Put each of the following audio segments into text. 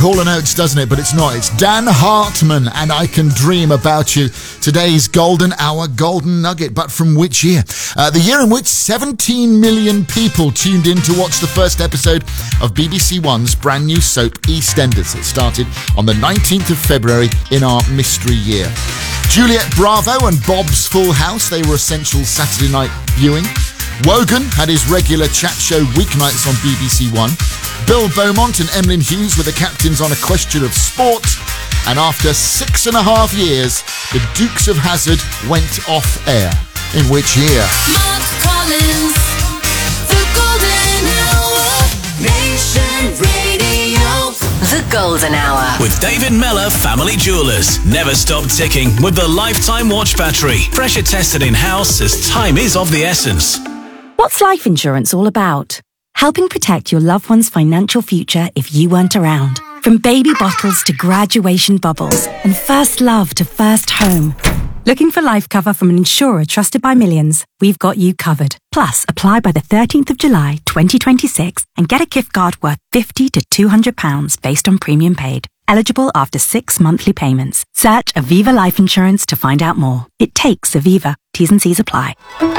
Hall & Oates, doesn't it? But it's not. It's Dan Hartman and I Can Dream About You. Today's golden hour, golden nugget. But from which year? The year in which 17 million people tuned in to watch the first episode of BBC One's brand new soap EastEnders. It started on the 19th of February in our mystery year. Juliet Bravo and Bob's Full House, they were essential Saturday night viewing. Wogan had his regular chat show weeknights on BBC One. Bill Beaumont and Emlyn Hughes were the captains on A Question of Sport. And after 6.5 years, the Dukes of Hazzard went off air. In which year? Mark Collins, The Golden Hour, Nation Radio. The Golden Hour. With David Mellor Family Jewellers. Never stop ticking with the lifetime watch battery. Pressure tested in-house as time is of the essence. What's life insurance all about? Helping protect your loved one's financial future if you weren't around. From baby bottles to graduation bubbles and first love to first home. Looking for life cover from an insurer trusted by millions? We've got you covered. Plus, apply by the 13th of July 2026 and get a gift card worth £50 to £200 based on premium paid. Eligible after 6 monthly payments. Search Aviva Life Insurance to find out more. It takes Aviva. T's and C's apply.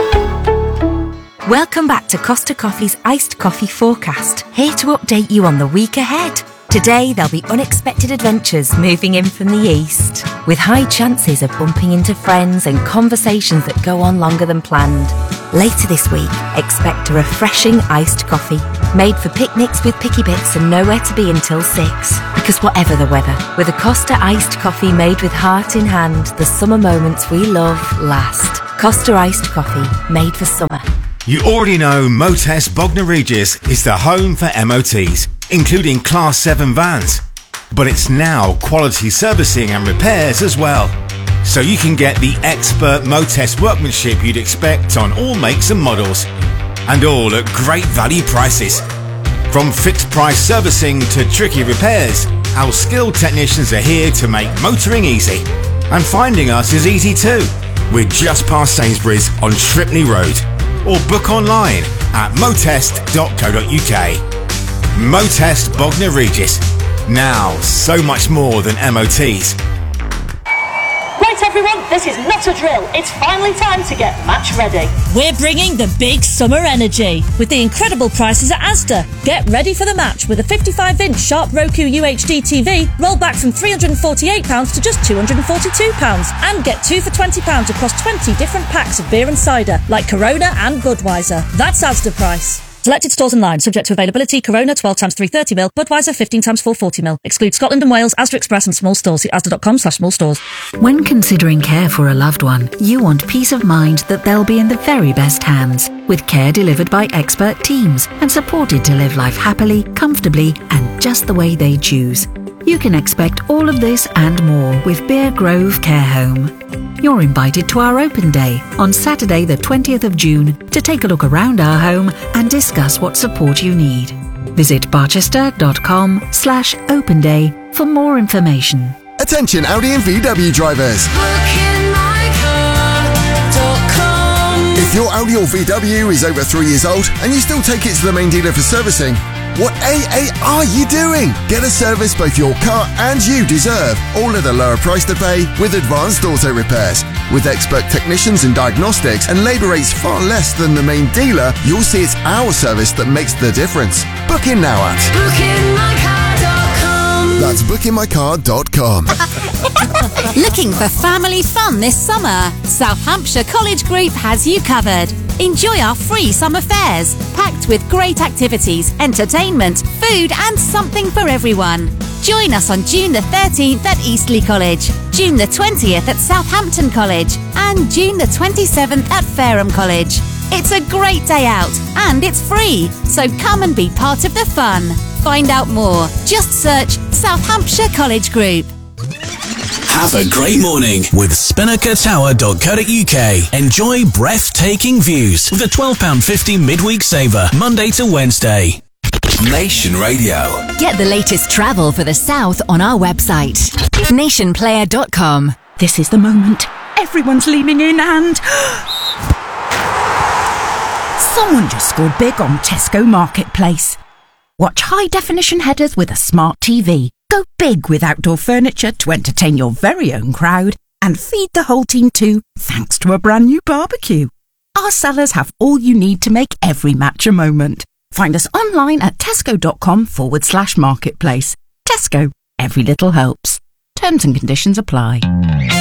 Welcome back to Costa Coffee's Iced Coffee Forecast, here to update you on the week ahead. Today there'll be unexpected adventures moving in from the east, with high chances of bumping into friends and conversations that go on longer than planned. Later this week, expect a refreshing iced coffee, made for picnics with picky bits and nowhere to be until 6. Because whatever the weather, with a Costa iced coffee made with heart in hand, the summer moments we love last. Costa iced coffee, made for summer. You already know Motest Bognor Regis is the home for MOTs, including Class 7 vans. But it's now quality servicing and repairs as well. So you can get the expert Motest workmanship you'd expect on all makes and models. And all at great value prices. From fixed price servicing to tricky repairs, our skilled technicians are here to make motoring easy. And finding us is easy too. We're just past Sainsbury's on Shripney Road. Or book online at motest.co.uk. Motest Bognor Regis. Now, so much more than MOTs. Right everyone, this is not a drill. It's finally time to get match ready. We're bringing the big summer energy with the incredible prices at Asda. Get ready for the match with a 55-inch Sharp Roku UHD TV roll back from £348 to just £242 and get 2 for £20 across 20 different packs of beer and cider like Corona and Budweiser. That's Asda price. Selected stores online, subject to availability. Corona 12 times 330ml, Budweiser 15 times 440ml. Excludes Scotland and Wales, Asda Express and small stores. See asda.com/small stores. When considering care for a loved one, you want peace of mind that they'll be in the very best hands, with care delivered by expert teams and supported to live life happily, comfortably and just the way they choose. You can expect all of this and more with Bear Grove Care Home. You're invited to our open day on Saturday the 20th of June to take a look around our home and discuss what support you need. Visit barchester.com/open day for more information. Attention Audi and VW drivers. If your Audi or VW is over 3 years old and you still take it to the main dealer for servicing, what are you doing? Get a service both your car and you deserve, all at a lower price to pay with advanced auto repairs. With expert technicians and diagnostics and labour rates far less than the main dealer, you'll see it's our service that makes the difference. Book in now at bookingmycar.com. That's bookingmycar.com. Looking for family fun this summer? South Hampshire College Group has you covered. Enjoy our free summer fairs, packed with great activities, entertainment, food and something for everyone. Join us on June the 13th at Eastleigh College, June the 20th at Southampton College and June the 27th at Fareham College. It's a great day out and it's free, so come and be part of the fun. Find out more. Just search South Hampshire College Group. Have a great morning with spinnakertower.co.uk. Enjoy breathtaking views with a £12.50 midweek saver, Monday to Wednesday. Nation Radio. Get the latest travel for the South on our website, nationplayer.com. This is the moment. Everyone's leaning in and... Someone just scored big on Tesco Marketplace. Watch high-definition headers with a smart TV. Go big with outdoor furniture to entertain your very own crowd and feed the whole team too, thanks to a brand new barbecue. Our sellers have all you need to make every match a moment. Find us online at tesco.com/marketplace. Tesco, every little helps. Terms and conditions apply.